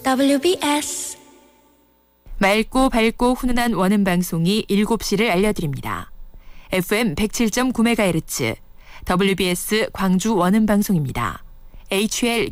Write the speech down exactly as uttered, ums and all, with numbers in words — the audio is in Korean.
더블유비에스 맑고 밝고 훈훈한 원음 방송이 일곱 시를 알려드립니다. 에프엠 백칠 점 구 메가헤르츠 더블유비에스 광주 원음 방송입니다. 에이치엘